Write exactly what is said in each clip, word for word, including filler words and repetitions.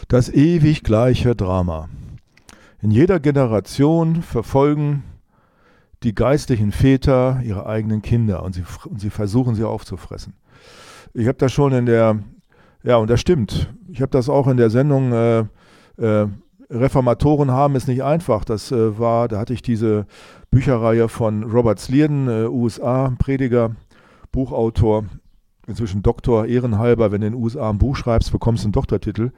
Das ewig gleiche Drama. In jeder Generation verfolgen die geistlichen Väter ihre eigenen Kinder und sie, und sie versuchen, sie aufzufressen. Ich habe das schon in der, ja, und das stimmt, ich habe das auch in der Sendung, äh, äh, Reformatoren haben es nicht einfach. Das äh, war, da hatte ich diese Bücherreihe von Robert Slierden, äh, U S A, Prediger, Buchautor, inzwischen Doktor, ehrenhalber. Wenn du in den U S A ein Buch schreibst, bekommst du einen Doktortitel.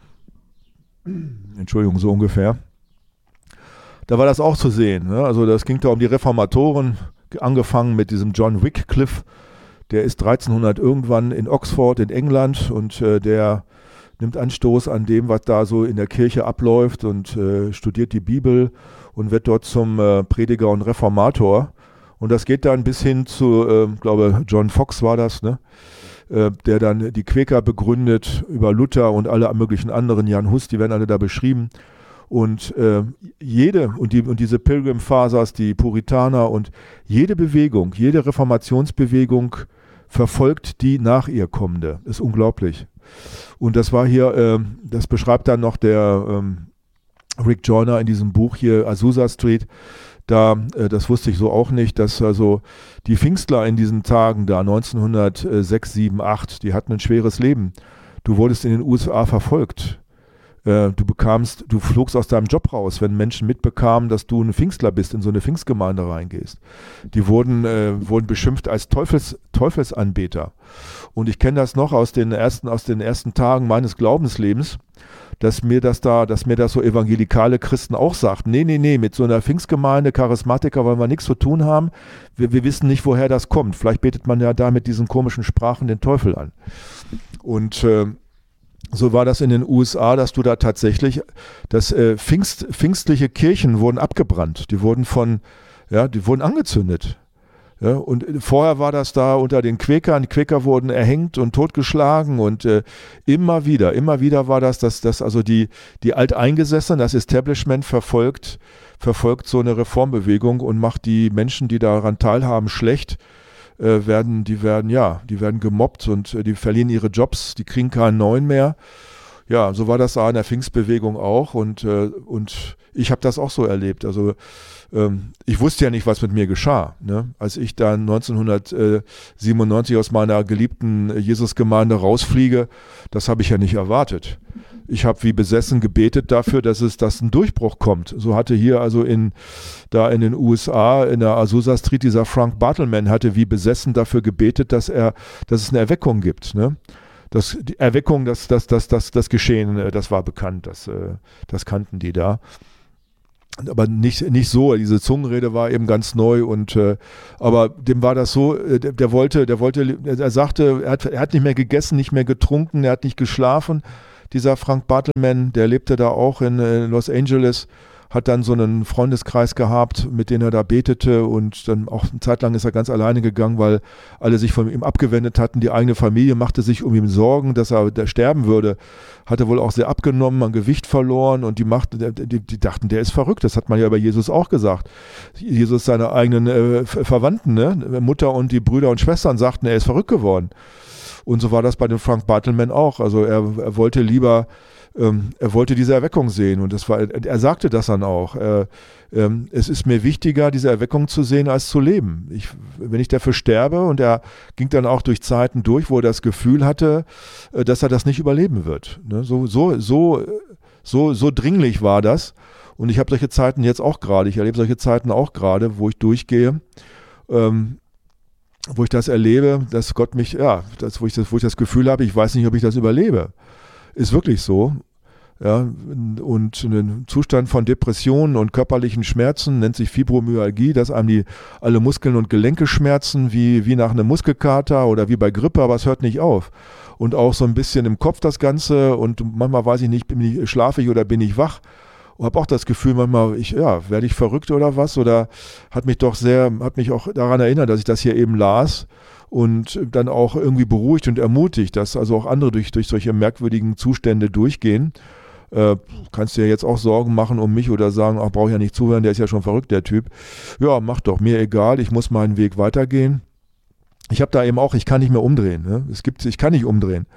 Entschuldigung, so ungefähr. Da war das auch zu sehen. Ne? Also das ging da um die Reformatoren, angefangen mit diesem John Wycliffe. Der ist dreizehnhundert irgendwann in Oxford in England und äh, der nimmt Anstoß an dem, was da so in der Kirche abläuft und äh, studiert die Bibel und wird dort zum äh, Prediger und Reformator. Und das geht dann bis hin zu, äh, glaube John Fox war das, ne? äh, der dann die Quäker begründet, über Luther und alle möglichen anderen, Jan Hus, die werden alle da beschrieben. Und äh, jede, und, die, und diese Pilgrim Fathers, die Puritaner und jede Bewegung, jede Reformationsbewegung verfolgt die nach ihr kommende. Ist unglaublich. Und das war hier, äh, das beschreibt dann noch der ähm, Rick Joyner in diesem Buch hier, Azusa Street. Da, äh, das wusste ich so auch nicht, dass also die Pfingstler in diesen Tagen da neunzehnhundertsechs, sieben, acht, die hatten ein schweres Leben. Du wurdest in den U S A verfolgt. Äh, du bekamst, du flogst aus deinem Job raus, wenn Menschen mitbekamen, dass du ein Pfingstler bist, in so eine Pfingstgemeinde reingehst. Die wurden, äh, wurden beschimpft als Teufels, Teufelsanbeter. Und ich kenne das noch aus den ersten, aus den ersten Tagen meines Glaubenslebens, dass mir das da, dass mir das so evangelikale Christen auch sagten, nee, nee, nee, mit so einer Pfingstgemeinde, Charismatiker wollen wir nichts zu tun haben. Wir, wir wissen nicht, woher das kommt. Vielleicht betet man ja da mit diesen komischen Sprachen den Teufel an. Und äh, so war das in den U S A, dass du da tatsächlich, dass äh, Pfingst, pfingstliche Kirchen wurden abgebrannt. Die wurden von, ja, die wurden angezündet. Ja, und vorher war das da unter den Quäkern. Die Quäker wurden erhängt und totgeschlagen und äh, immer wieder, immer wieder war das, dass, dass also die, die Alteingesessenen, das Establishment verfolgt, verfolgt so eine Reformbewegung und macht die Menschen, die daran teilhaben, schlecht. Äh, werden, die werden, ja, die werden gemobbt und äh, die verlieren ihre Jobs, die kriegen keinen neuen mehr. Ja, so war das da in der Pfingstbewegung auch und, äh, und ich habe das auch so erlebt. Also ähm, ich wusste ja nicht, was mit mir geschah. Ne? Als ich dann neunzehnhundertsiebenundneunzig aus meiner geliebten Jesusgemeinde rausfliege, das habe ich ja nicht erwartet. Ich habe wie besessen gebetet dafür, dass es, dass ein Durchbruch kommt. So hatte hier also in, da in den U S A, in der Azusa Street, dieser Frank Bartleman hatte wie besessen dafür gebetet, dass er, dass es eine Erweckung gibt. Ne? Das, die Erweckung, das, das, das, das, das Geschehen, das war bekannt, das, das kannten die da. Aber nicht, nicht so, diese Zungenrede war eben ganz neu und äh, aber dem war das so, der, der wollte, der wollte, er sagte, er hat, er hat nicht mehr gegessen, nicht mehr getrunken, er hat nicht geschlafen. Dieser Frank Bartleman, der lebte da auch in, in Los Angeles, hat dann so einen Freundeskreis gehabt, mit dem er da betete und dann auch eine Zeit lang ist er ganz alleine gegangen, weil alle sich von ihm abgewendet hatten. Die eigene Familie machte sich um ihn Sorgen, dass er der sterben würde. Hatte wohl auch sehr abgenommen, an Gewicht verloren und die, machten, die, die dachten, der ist verrückt. Das hat man ja bei Jesus auch gesagt. Jesus, seine eigenen äh, Verwandten, ne? Mutter und die Brüder und Schwestern sagten, er ist verrückt geworden. Und so war das bei dem Frank Bartleman auch. Also er, er wollte lieber Ähm, er wollte diese Erweckung sehen und das war, er sagte das dann auch. Äh, ähm, es ist mir wichtiger, diese Erweckung zu sehen, als zu leben. Ich, wenn ich dafür sterbe, und er ging dann auch durch Zeiten durch, wo er das Gefühl hatte, äh, dass er das nicht überleben wird. Ne? So, so, so, so, so dringlich war das. Und ich habe solche Zeiten jetzt auch gerade, ich erlebe solche Zeiten auch gerade, wo ich durchgehe, ähm, wo ich das erlebe, dass Gott mich, ja, das, wo ich das, wo ich das Gefühl habe, ich weiß nicht, ob ich das überlebe. Ist wirklich so. Ja, und ein Zustand von Depressionen und körperlichen Schmerzen nennt sich Fibromyalgie, dass einem die alle Muskeln und Gelenke schmerzen, wie, wie nach einem Muskelkater oder wie bei Grippe, aber es hört nicht auf. Und auch so ein bisschen im Kopf das Ganze und manchmal weiß ich nicht, bin ich schlafig oder bin ich wach. Und habe auch das Gefühl, manchmal, ich, ja, werde ich verrückt oder was? Oder hat mich doch sehr, hat mich auch daran erinnert, dass ich das hier eben las. Und dann auch irgendwie beruhigt und ermutigt, dass also auch andere durch, durch solche merkwürdigen Zustände durchgehen. Äh, kannst dir jetzt auch Sorgen machen um mich oder sagen, ach, brauche ich ja nicht zuhören, der ist ja schon verrückt, der Typ. Ja, mach doch, mir egal, ich muss meinen Weg weitergehen. Ich habe da eben auch, ich kann nicht mehr umdrehen. Ne? Es gibt, ich kann nicht umdrehen.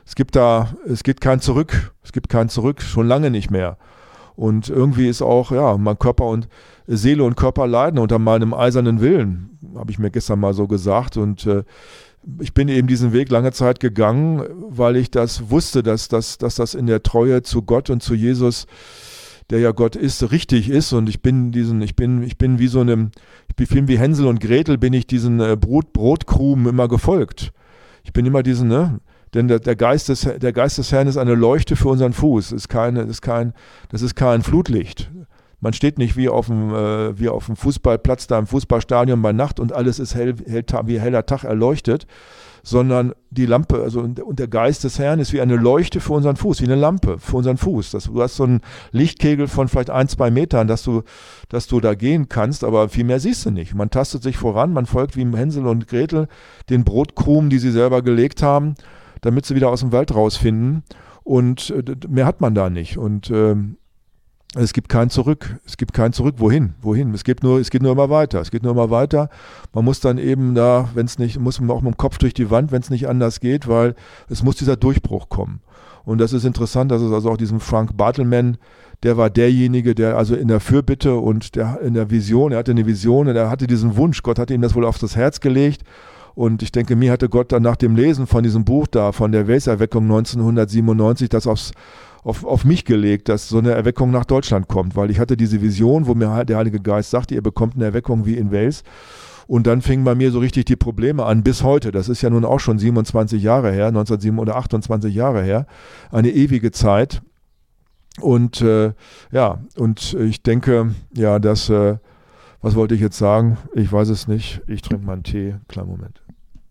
es gibt da, es geht kein Zurück, es gibt kein Zurück, schon lange nicht mehr. Und irgendwie ist auch, ja, mein Körper und Seele und Körper leiden unter meinem eisernen Willen, habe ich mir gestern mal so gesagt. Und äh, ich bin eben diesen Weg lange Zeit gegangen, weil ich das wusste, dass, dass, dass das in der Treue zu Gott und zu Jesus, der ja Gott ist, richtig ist. Und ich bin diesen, ich bin, ich bin wie so einem, ich bin wie Hänsel und Gretel, bin ich diesen äh, Brot, Brotkrumen immer gefolgt. Ich bin immer diesen, ne? Denn der, der, Geist des, der Geist des Herrn ist eine Leuchte für unseren Fuß. Ist keine, ist kein, das ist kein Flutlicht. Man steht nicht wie auf dem, äh, wie auf dem Fußballplatz da im Fußballstadion bei Nacht und alles ist hell, hell, wie heller Tag erleuchtet, sondern die Lampe, also und der Geist des Herrn ist wie eine Leuchte für unseren Fuß, wie eine Lampe für unseren Fuß. Das, du hast so einen Lichtkegel von vielleicht ein, zwei Metern, dass du, dass du da gehen kannst, aber viel mehr siehst du nicht. Man tastet sich voran, man folgt wie Hänsel und Gretel den Brotkrumen, die sie selber gelegt haben, damit sie wieder aus dem Wald rausfinden. Und äh, mehr hat man da nicht. Und ähm, es gibt kein Zurück. Es gibt kein Zurück. Wohin? Wohin? Es gibt nur, es geht nur immer weiter. Es geht nur immer weiter. Man muss dann eben da, wenn es nicht, muss man auch mit dem Kopf durch die Wand, wenn es nicht anders geht, weil es muss dieser Durchbruch kommen. Und das ist interessant, dass es also auch diesem Frank Bartleman, der war derjenige, der also in der Fürbitte und der in der Vision, er hatte eine Vision und er hatte diesen Wunsch. Gott hatte ihm das wohl auf das Herz gelegt. Und ich denke, mir hatte Gott dann nach dem Lesen von diesem Buch da, von der Welserweckung neunzehnhundertsiebenundneunzig, das aufs, auf, auf mich gelegt, dass so eine Erweckung nach Deutschland kommt. Weil ich hatte diese Vision, wo mir der Heilige Geist sagte, ihr bekommt eine Erweckung wie in Wales. Und dann fingen bei mir so richtig die Probleme an, bis heute. Das ist ja nun auch schon siebenundzwanzig Jahre her, neunzehnhundertsieben oder achtundzwanzig Jahre her. Eine ewige Zeit. Und äh, ja, und ich denke, ja, dass, äh, was wollte ich jetzt sagen? Ich weiß es nicht. Ich trinke mal einen Tee. Kleinen Moment.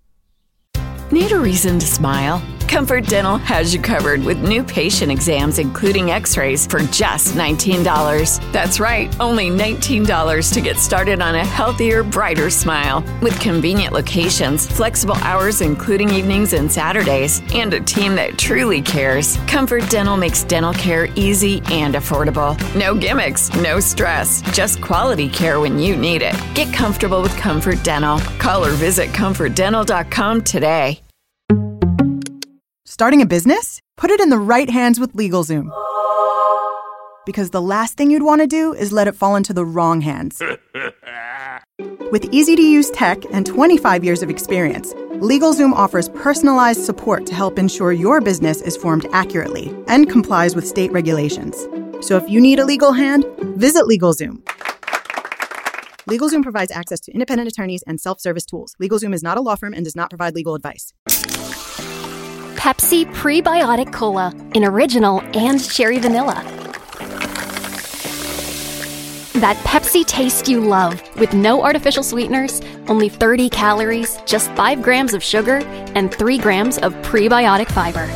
Need a reason to smile? Comfort Dental has you covered with new patient exams, including x-rays, for just nineteen dollars. That's right, only nineteen dollars to get started on a healthier, brighter smile. With convenient locations, flexible hours, including evenings and Saturdays, and a team that truly cares, Comfort Dental makes dental care easy and affordable. No gimmicks, no stress, just quality care when you need it. Get comfortable with Comfort Dental. Call or visit comfort dental dot com today. Starting a business? Put it in the right hands with LegalZoom. Because the last thing you'd want to do is let it fall into the wrong hands. With easy-to-use tech and twenty-five years of experience, LegalZoom offers personalized support to help ensure your business is formed accurately and complies with state regulations. So if you need a legal hand, visit LegalZoom. LegalZoom provides access to independent attorneys and self-service tools. LegalZoom is not a law firm and does not provide legal advice. Pepsi Prebiotic Cola in original and cherry vanilla. That Pepsi taste you love with no artificial sweeteners, only thirty calories, just five grams of sugar, and three grams of prebiotic fiber.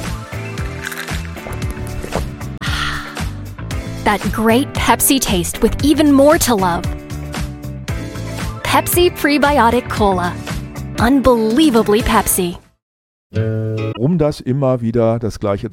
That great Pepsi taste with even more to love. Pepsi Prebiotic Cola. Unbelievably Pepsi. Warum das immer wieder das Gleiche